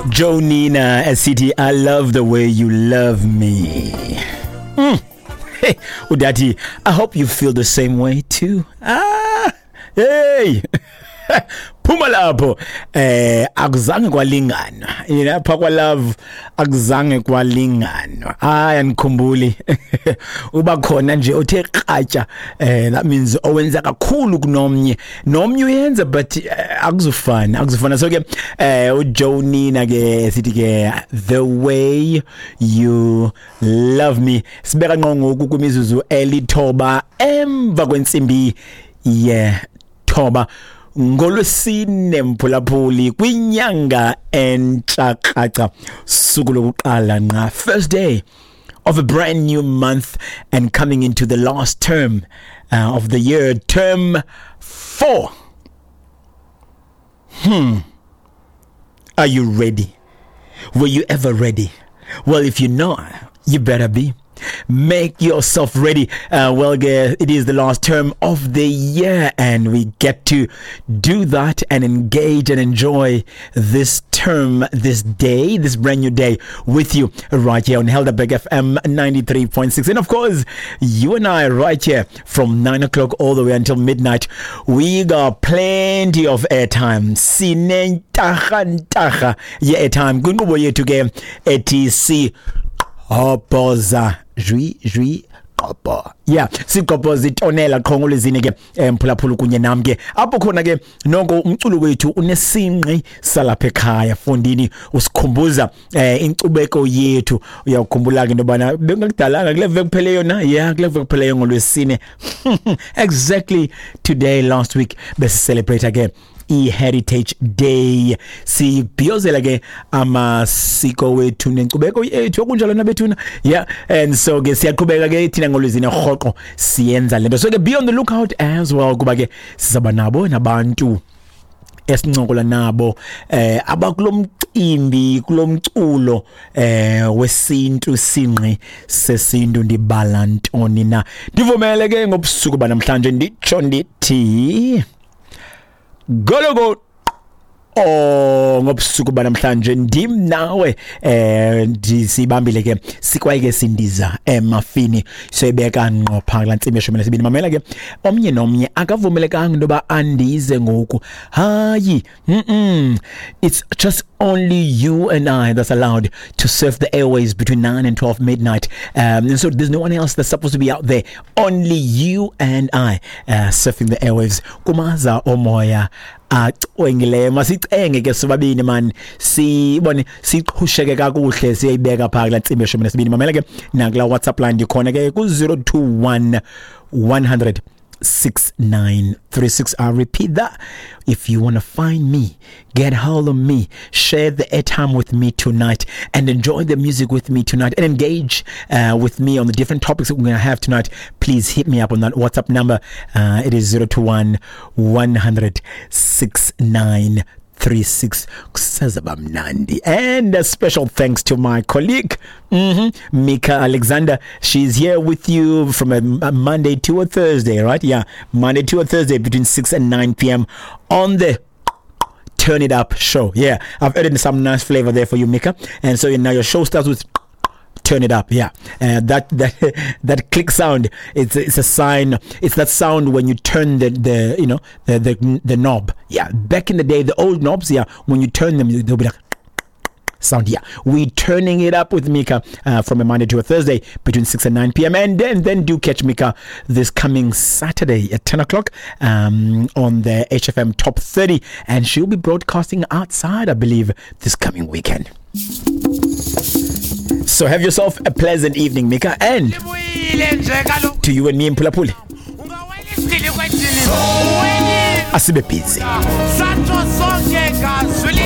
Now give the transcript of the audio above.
Joe Nina SCT, I love the way you love me. Hey, Udati, I hope you feel the same way too. Hey. Phuma lapho akuzange kwalingana lapha kwa love akuzange kwalingana anikhumbuli uba khona nje othe qatya that means owenza kakhulu kunomnye uyenza but akuzufana so ke uJoe Nina ke sithi ke the way you love me sibeka nqongo kwimizuzu elithoba emva kwensimbi thoba ngolwesine mphulaphuli kwinyanga entsaqaqa suku lokuqala nqa first day of a brand new month and coming into the last term of the year, term 4. Are you ready? Were you ever ready? Well, if you're not, you better be. Make yourself ready. It is the last term of the year and we get to do that and engage and enjoy this term, this day, this brand new day with you right here on Helderberg FM 93.6. And of course, you and I right here from 9 o'clock all the way until midnight. We got plenty of airtime. Sine ntaha ye airtime. Kungubo yetu ke ATC Opoza jwi qopo siqopo zitonela qhongolo zini ke mphulaphula kunye nami ke apho khona ke nonke umculo wethu unesinqi salapha ekhaya fondini usikhumbuza incubeko yethu uyakukhumbula ke intobana bekungakudalanga kule veke kuphele yona kule veke kuphele ngolwesine exactly today last week bese celebrate again Heritage Day sibhiyozela ke amasiko wethu nencubeko yethu okunjalo nabethuna and so ke siyaqhubeka ke thina ngolwezini rhoqo siyenza lento so ke be on the lookout as well kuba ke sizaba nabo nabantu esincokola nabo abakulomcimbi kulomculo wesintu sinqi sesintu ndibala ntoni na ndivumele ke ngobusuku banamhlanje nditsho ndithi Gologo ngobusuku banamhlanje ndim nawe ndisibambile ke sikwayike sindiza emafini soyibeka ngqopha la ntsimbi yeshumi nesibini mamela ke omnye nomnye akavumelekanga intoba andize ngoku hayi it's just only you and I that's allowed to surf the airways between 9 and 12 midnight and so there's no one else that's supposed to be out there, only you and I surfing the airwaves kumaza omoya wengile masicenge ke sobabini man sibone siqhusheke kakuhle siyayibeka phaka la ntsimbi yeshumi nesibini mamela ke nakula WhatsApp line dikhona ke ku 021 100 6936. I'll repeat that. If you want to find me, get hold of me, share the airtime with me tonight and enjoy the music with me tonight and engage with me on the different topics that we're going to have tonight, please hit me up on that WhatsApp number. It is 021 100 6936. And a special thanks to my colleague Mika Alexander. She's here with you from a Monday to a Thursday, right? Monday to a Thursday between 6 and 9 p.m. on the Turn It Up show. I've added some nice flavor there for you, Mika. And so now your show starts with Turn It Up, that click sound. It's a sign. It's that sound when you turn the knob. Back in the day, the old knobs. When you turn them, they'll be like sound. We turning it up with Mika from a Monday to a Thursday between 6 and 9 p.m. and then do catch Mika this coming Saturday at 10 o'clock on the HFM Top 30, and she'll be broadcasting outside, I believe, this coming weekend. So have yourself a pleasant evening, Mika, and to you and me in Phulaphuli. Asibe busy.